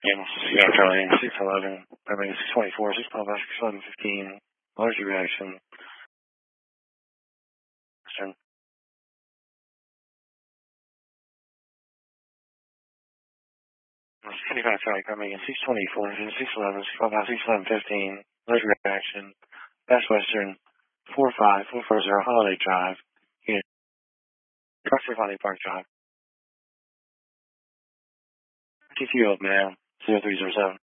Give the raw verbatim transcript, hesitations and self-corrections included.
Yeah, yeah, Charlie, six eleven, I mean, six twenty-four, six twelve, six eleven, fifteen, allergy reaction. Western. twenty-five, Charlie, I mean, six twenty-four, six eleven, six twelve, six eleven, fifteen, allergy reaction. Best Western, four five, four four zero, Holiday Drive. Unit, Custer Valley Park Drive. T T O, man, zero three zero seven.